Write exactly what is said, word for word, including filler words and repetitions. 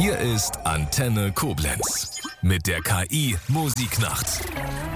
Hier ist Antenne Koblenz mit der K I Musiknacht.